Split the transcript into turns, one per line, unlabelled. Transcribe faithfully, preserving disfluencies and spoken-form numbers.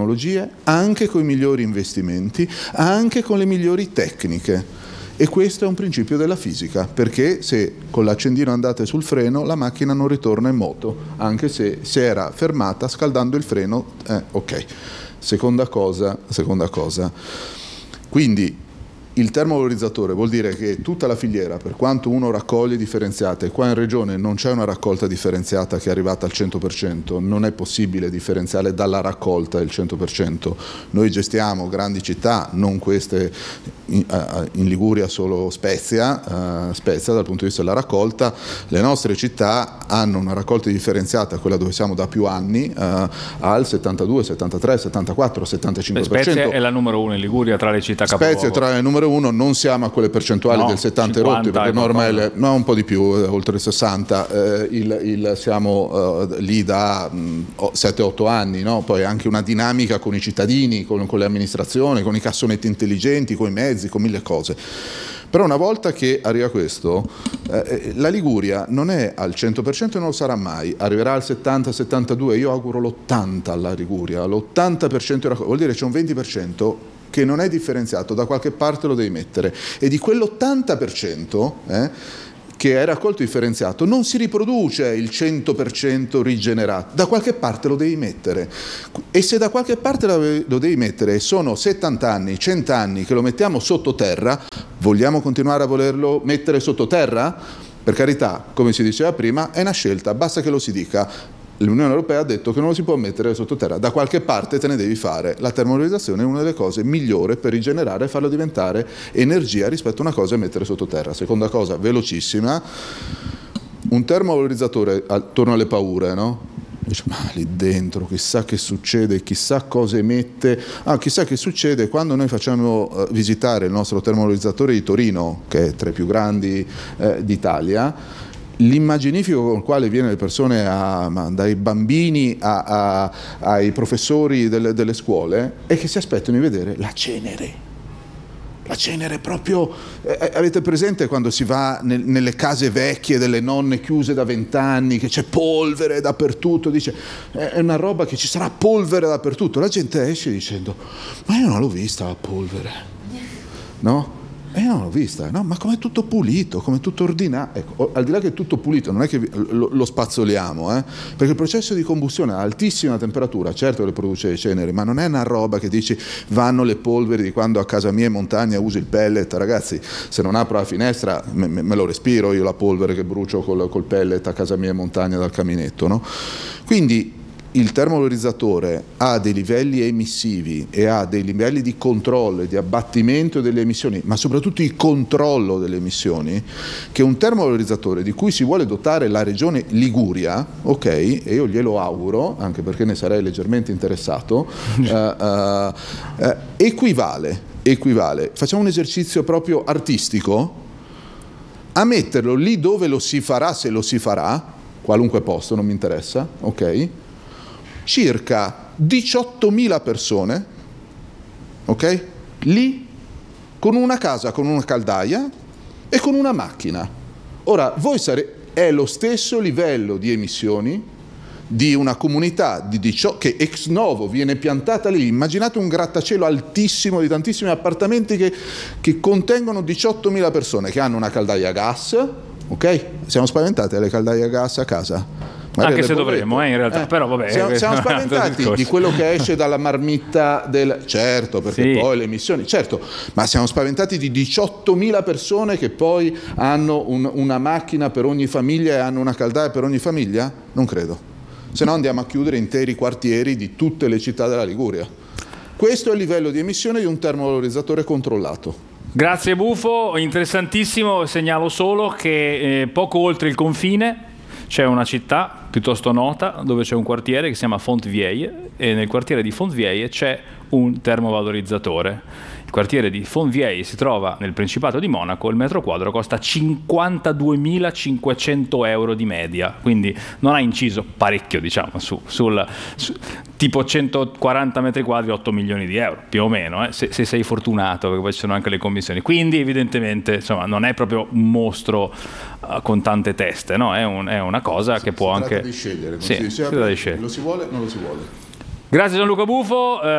tecnologie, anche con i migliori investimenti, anche con le migliori tecniche. E questo è un principio della fisica, perché se con l'accendino andate sul freno, la macchina non ritorna in moto, anche se si era fermata scaldando il freno. Eh, ok. Seconda cosa, seconda cosa. Quindi il termovalorizzatore vuol dire che tutta la filiera, per quanto uno raccoglie differenziate, e qua in regione non c'è una raccolta differenziata che è arrivata al cento per cento, non è possibile differenziare dalla raccolta il cento per cento. Noi gestiamo grandi città, non queste, in, in Liguria solo Spezia, uh, Spezia dal punto di vista della raccolta. Le nostre città hanno una raccolta differenziata, quella dove siamo da più anni, uh, al settantadue, settantatré, settantaquattro, settantacinque per cento.
Spezia è la numero uno in Liguria tra le città capoluogo.
Spezia è tra le numero uno, non siamo a quelle percentuali
no,
del settanta rotti, perché noi ormai le, no, un po' di più, eh, oltre il sessanta, eh, il, il, siamo eh, lì da sette otto anni, no? Poi anche una dinamica con i cittadini, con, con le amministrazioni, con i cassonetti intelligenti, con i mezzi, con mille cose. Però una volta che arriva questo, eh, la Liguria non è al cento per cento e non lo sarà mai, arriverà al settanta settantadue, io auguro l'ottanta alla Liguria, l'ottanta per cento vuol dire c'è un venti per cento che non è differenziato, da qualche parte lo devi mettere, e di quell'ottanta per cento eh, che è raccolto differenziato non si riproduce il cento per cento rigenerato, da qualche parte lo devi mettere, e se da qualche parte lo devi mettere e sono settanta anni, cento anni che lo mettiamo sottoterra, vogliamo continuare a volerlo mettere sottoterra? Per carità, come si diceva prima, è una scelta, basta che lo si dica. L'Unione Europea ha detto che non lo si può mettere sottoterra, da qualche parte te ne devi fare. La termovalorizzazione è una delle cose migliori per rigenerare e farlo diventare energia rispetto a una cosa e mettere sottoterra. Seconda cosa, velocissima, un termovalorizzatore, torno alle paure, no? Dice, ma lì dentro chissà che succede, chissà cosa emette, ah, chissà che succede quando noi facciamo uh, visitare il nostro termovalorizzatore di Torino, che è tra i più grandi eh, d'Italia. L'immaginifico con il quale viene le persone, a, ma dai bambini a, a, ai professori delle, delle scuole, è che si aspettano di vedere la cenere. La cenere proprio, eh, avete presente quando si va nel, nelle case vecchie delle nonne chiuse da vent'anni, che c'è polvere dappertutto, dice, è una roba che ci sarà polvere dappertutto. La gente esce dicendo, ma io non l'ho vista la polvere, no? E io non l'ho vista, no? Ma com'è tutto pulito, com'è tutto ordinato. Ecco, al di là che è tutto pulito, non è che lo, lo spazzoliamo, eh? Perché il processo di combustione a altissima temperatura, certo le produce le ceneri, ma non è una roba che dici vanno le polveri di quando a casa mia in montagna uso il pellet. Ragazzi, se non apro la finestra me, me lo respiro io la polvere che brucio col, col pellet a casa mia in montagna dal caminetto, no? Quindi il termovalorizzatore ha dei livelli emissivi e ha dei livelli di controllo e di abbattimento delle emissioni, ma soprattutto il controllo delle emissioni, che un termovalorizzatore di cui si vuole dotare la regione Liguria, ok, e io glielo auguro, anche perché ne sarei leggermente interessato, eh, eh, eh, equivale, equivale, facciamo un esercizio proprio artistico, a metterlo lì dove lo si farà, se lo si farà, qualunque posto, non mi interessa, ok? Circa diciottomila persone, ok? Lì, con una casa, con una caldaia e con una macchina. Ora, voi sare- è lo stesso livello di emissioni di una comunità di diciotto, che ex novo viene piantata lì. Immaginate un grattacielo altissimo di tantissimi appartamenti che, che contengono diciottomila persone che hanno una caldaia a gas, ok? Siamo spaventati alle caldaie a gas a casa?
Anche se dovremmo, eh, in realtà, eh, però vabbè.
Siamo, siamo spaventati di quello che esce dalla marmitta del... Certo, perché sì. Poi le emissioni... Certo, ma siamo spaventati di diciottomila persone che poi hanno un, una macchina per ogni famiglia e hanno una caldaia per ogni famiglia? Non credo. Se no andiamo a chiudere interi quartieri di tutte le città della Liguria. Questo è il livello di emissione di un termovalorizzatore controllato.
Grazie Bufo, interessantissimo. Segnalo solo che eh, poco oltre il confine c'è una città piuttosto nota dove c'è un quartiere che si chiama Fontvieille, e nel quartiere di Fontvieille c'è un termovalorizzatore. Il quartiere di Fontvieille si trova nel Principato di Monaco, il metro quadro costa cinquantaduemilacinquecento euro di media, quindi non ha inciso parecchio, diciamo, su, sul su, tipo centoquaranta metri quadri, otto milioni di euro, più o meno, eh, se, se sei fortunato, perché poi ci sono anche le commissioni. Quindi evidentemente, insomma, non è proprio un mostro uh, con tante teste, no? È, un, è una cosa si, che può
si
anche...
Di scegliere,
sì,
si,
si tratta di scegliere.
Lo si vuole o non lo si vuole.
Grazie Gianluca Bufo.